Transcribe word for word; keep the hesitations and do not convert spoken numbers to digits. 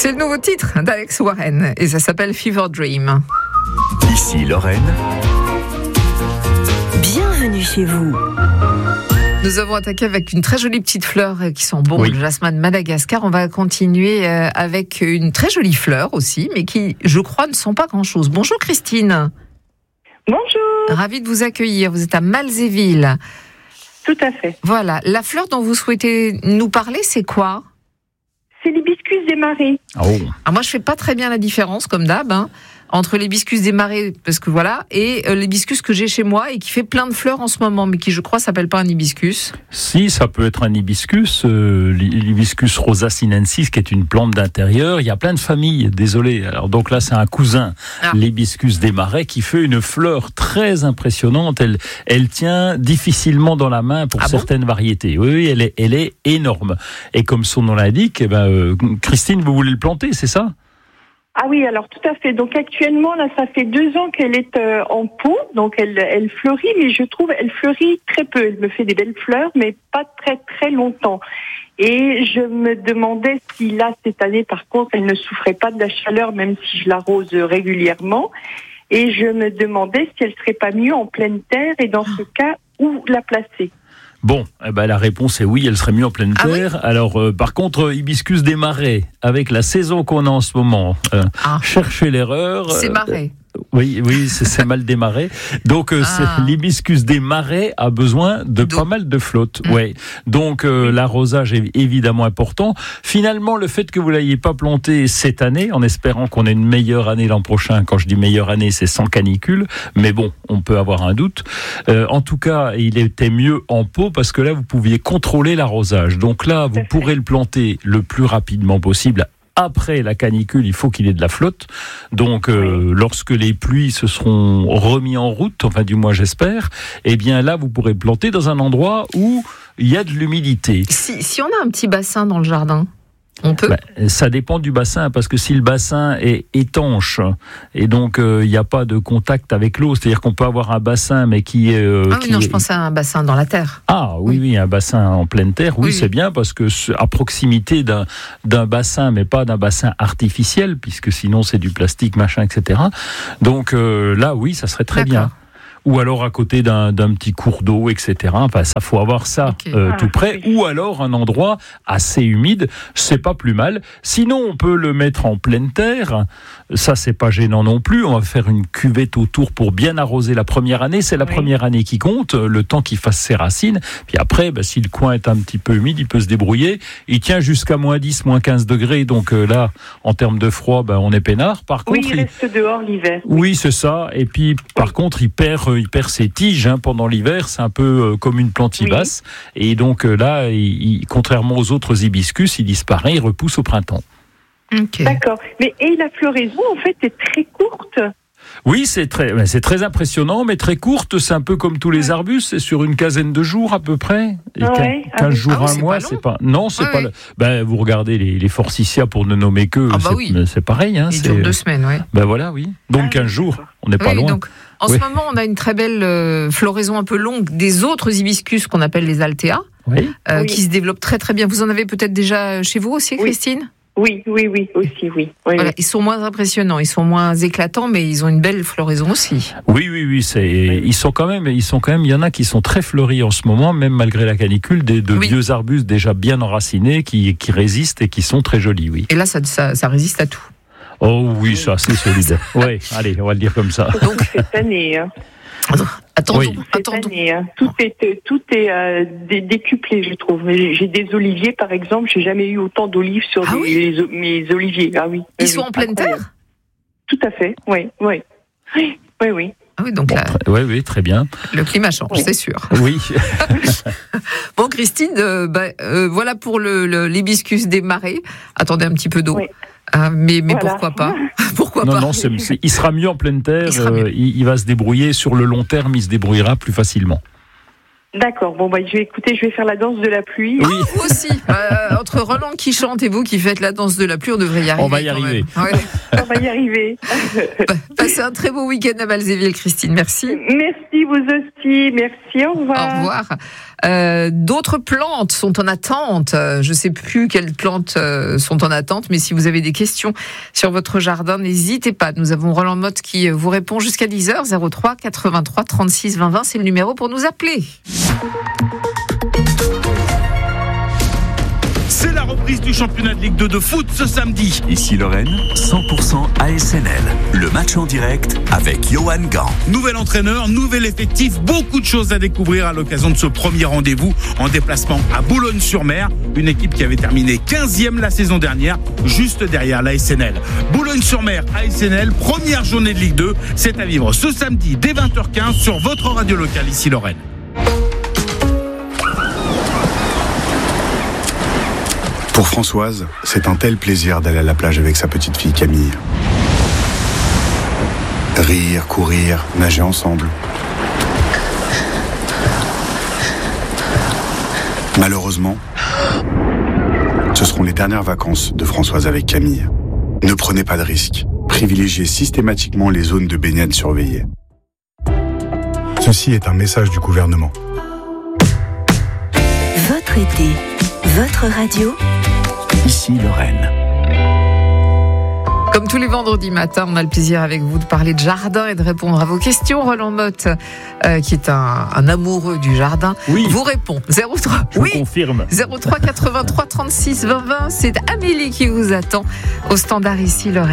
C'est le nouveau titre d'Alex Warren et ça s'appelle Fever Dream. Ici Lorraine. Bienvenue chez vous. Nous avons attaqué avec une très jolie petite fleur qui sent bon, Oui. le jasmin de Madagascar. On va continuer avec une très jolie fleur aussi, mais qui, je crois, ne sent pas grand-chose. Bonjour Christine. Bonjour. Ravie de vous accueillir. Vous êtes à Malzéville. Tout à fait. Voilà. La fleur dont vous souhaitez nous parler, c'est quoi ? C'est l'hibiscus des marais. Oh. Alors moi, je fais pas très bien la différence, comme d'hab, hein, entre l'hibiscus des marais, parce que voilà, et euh, l'hibiscus que j'ai chez moi et qui fait plein de fleurs en ce moment, mais qui, je crois, s'appelle pas un hibiscus. Si, ça peut être un hibiscus, euh, l'hibiscus rosa sinensis, qui est une plante d'intérieur. Il y a plein de familles, désolé. Alors donc là, c'est un cousin, Ah. l'hibiscus des marais, qui fait une fleur très impressionnante. Elle, elle tient difficilement dans la main pour Ah bon certaines variétés. Oui, oui, elle est, elle est énorme. Et comme son nom l'indique, eh ben, euh, Christine, vous voulez le planter, c'est ça ? Ah oui, alors tout à fait. Donc actuellement, là, ça fait deux ans qu'elle est euh, en pot, donc elle, elle fleurit, mais je trouve elle fleurit très peu. Elle me fait des belles fleurs, mais pas très très longtemps. Et je me demandais si là, cette année, par contre, elle ne souffrait pas de la chaleur, même si je l'arrose régulièrement. Et je me demandais si elle serait pas mieux en pleine terre, et dans ce cas, où la placer. Bon, eh ben la réponse est oui, elle serait mieux en pleine Ah terre. oui Alors, euh, par contre, hibiscus des marais, avec la saison qu'on a en ce moment, euh, Ah. cherchez l'erreur. C'est euh, marais. Oui, oui, c'est, c'est mal démarré. Donc, euh, Ah. c'est, l'hibiscus des marais a besoin de D'eau. pas mal de flotte. Mmh. Ouais. Donc, euh, l'arrosage est évidemment important. Finalement, le fait que vous l'ayez pas planté cette année, en espérant qu'on ait une meilleure année l'an prochain, quand je dis meilleure année, c'est sans canicule. Mais bon, on peut avoir un doute. Euh, en tout cas, il était mieux en pot parce que là, vous pouviez contrôler l'arrosage. Donc là, vous pourrez le planter le plus rapidement possible. Après la canicule, il faut qu'il ait de la flotte. Donc, euh, lorsque les pluies se seront remis en route, enfin du moins j'espère, eh bien là, vous pourrez planter dans un endroit où il y a de l'humidité. Si, si on a un petit bassin dans le jardin, on peut Ben, ça dépend du bassin, parce que si le bassin est étanche et donc il euh, n'y a pas de contact avec l'eau, c'est-à-dire qu'on peut avoir un bassin mais qui est... euh, Ah oui, qui non, est... je pensais à un bassin dans la terre. Ah oui, oui, un bassin en pleine terre, oui, Oui, c'est oui. bien, parce que c'est à proximité d'un, d'un bassin, mais pas d'un bassin artificiel, puisque sinon c'est du plastique, machin, et cetera. Donc euh, là, oui, ça serait très D'accord. bien. Ou alors à côté d'un, d'un petit cours d'eau, et cetera. Enfin, ça faut avoir ça Ok. euh, Ah, tout près. oui. Ou alors un endroit assez humide, c'est pas plus mal. Sinon, on peut le mettre en pleine terre. Ça, c'est pas gênant non plus. On va faire une cuvette autour pour bien arroser la première année. C'est la Oui. première année qui compte, le temps qu'il fasse ses racines. Puis après, bah, si le coin est un petit peu humide, il peut se débrouiller. Il tient jusqu'à moins dix, moins quinze degrés. Donc euh, là, en termes de froid, bah, on est peinard. Par Oui, contre, il il- reste dehors l'hiver. oui, c'est ça. Et puis, par contre, il perd, euh, il perd ses tiges hein, pendant l'hiver. C'est un peu euh, comme une plante Oui. vivace. Et donc euh, là, il, il- contrairement aux autres hibiscus, il disparaît, il repousse au printemps. Ok. D'accord. Mais et la floraison, en fait, est très courte. Oui, c'est très, ben, c'est très impressionnant, mais très courte. C'est un peu comme tous les arbustes. C'est sur une quinzaine de jours à peu près. Et Ah quin- ouais, ah quinze oui. jours, Ah oui, un c'est mois, pas long. c'est pas. Non, c'est Ouais, pas. ouais. le- Ben, vous regardez les, les forsythia pour ne nommer que. Ah bah c'est, oui. c'est pareil. Hein, Il c'est, dure deux semaines, oui. Ben voilà, oui. Donc Ah, quinze jours. d'accord. On n'est pas Oui, loin. donc, en Oui. ce moment, on a une très belle euh, floraison un peu longue des autres hibiscus qu'on appelle les altea, Oui. euh, Oui. qui se développent très très bien. Vous en avez peut-être déjà chez vous aussi, Oui. Christine ? Oui, oui, oui, aussi, oui. oui, Voilà, oui. ils sont moins impressionnants, ils sont moins éclatants, mais ils ont une belle floraison aussi. Oui, oui, oui, c'est, ils sont quand même, ils sont quand même, il y en a qui sont très fleuris en ce moment, même malgré la canicule, des, de Oui. vieux arbustes déjà bien enracinés qui, qui résistent et qui sont très jolis, oui. Et là, ça, ça, ça résiste à tout. Oh oui, ça, c'est solide. Oui, allez, on va le dire comme ça. Donc cette année, hein. Attendons, Oui. Cette attendons. année, hein. tout est euh, tout est euh, dé- décuplé, je trouve. Mais J'ai j'ai des oliviers, par exemple, j'ai jamais eu autant d'olives sur Ah les- oui les o- mes oliviers. Ah oui. Ils Oui, sont oui, en pleine incroyable. terre ? Tout à fait. Oui, oui, oui, oui, oui. Ah oui, donc Bon, là, très- oui, oui, très bien. le climat change, Oui. c'est sûr. Oui. Bon, Christine, euh, bah, euh, voilà pour le, le- l'hibiscus des marais. Attendez un petit peu d'eau. Oui. Ah, mais mais Voilà. pourquoi pas Pourquoi Non, pas non, c'est, c'est- il sera mieux en pleine terre. Il sera mieux. euh, il, il va se débrouiller sur le long terme. Il se débrouillera plus facilement. D'accord. Bon, bah, je vais écouter, je vais faire la danse de la pluie. Oui. Vous aussi. Euh, entre Roland qui chante et vous qui faites la danse de la pluie, on devrait y arriver. On va y quand arriver. même. Ouais. On va y arriver. Passez un très beau week-end à Malzéville, Christine. Merci. Merci, vous aussi. Merci, au revoir. Au revoir. Euh, d'autres plantes sont en attente. Euh, je ne sais plus quelles plantes euh, sont en attente, mais si vous avez des questions sur votre jardin, n'hésitez pas. Nous avons Roland Motte qui vous répond jusqu'à dix heures, zéro trois quatre-vingt-trois trente-six vingt vingt, c'est le numéro pour nous appeler. C'est la reprise du championnat de Ligue deux de foot ce samedi. Ici Lorraine, cent pour cent A S N L. Le match en direct avec Johan Gant. Nouvel entraîneur, nouvel effectif, beaucoup de choses à découvrir à l'occasion de ce premier rendez-vous en déplacement à Boulogne-sur-Mer. Une équipe qui avait terminé quinzième la saison dernière, juste derrière l'A S N L. Boulogne-sur-Mer, A S N L, première journée de Ligue deux. C'est à vivre ce samedi dès vingt heures quinze sur votre radio locale ici Lorraine. Pour Françoise, c'est un tel plaisir d'aller à la plage avec sa petite fille Camille. Rire, courir, nager ensemble. Malheureusement, ce seront les dernières vacances de Françoise avec Camille. Ne prenez pas de risques. Privilégiez systématiquement les zones de baignade surveillées. Ceci est un message du gouvernement. Votre été, votre radio. Ici Lorraine. Comme tous les vendredis matins, on a le plaisir avec vous de parler de jardin et de répondre à vos questions. Roland Motte, euh, qui est un, un amoureux du jardin, Oui. vous répond. zéro trois Je oui. vous confirme. zéro trois quatre-vingt-trois trente-six vingt vingt, c'est Amélie qui vous attend au standard ici Lorraine.